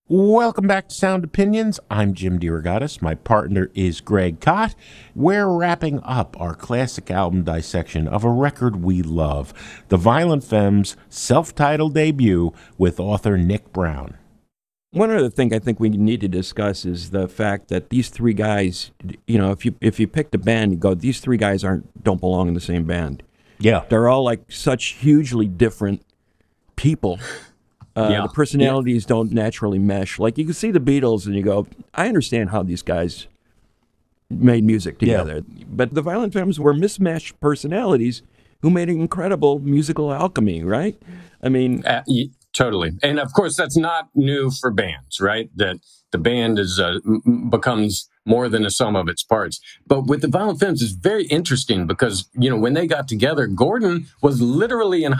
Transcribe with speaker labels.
Speaker 1: Welcome back to Sound Opinions. I'm Jim DeRogatis. My partner is Greg Kot. We're wrapping up our classic album dissection of a record we love, The Violent Femmes' self-titled debut with author Nick Brown.
Speaker 2: One other thing I think we need to discuss is the fact that these three guys, if you picked a band, you go, these three guys don't belong in the same band.
Speaker 1: Yeah.
Speaker 2: They're all like such hugely different people. The personalities don't naturally mesh. Like you can see the Beatles and you go, I understand how these guys made music together. But the Violent Femmes were mismatched personalities who made an incredible musical alchemy, right? I mean...
Speaker 3: Totally. And of course, that's not new for bands, right? That the band becomes more than a sum of its parts. But with the Violent Femmes, it's very interesting because, when they got together, Gordon was literally in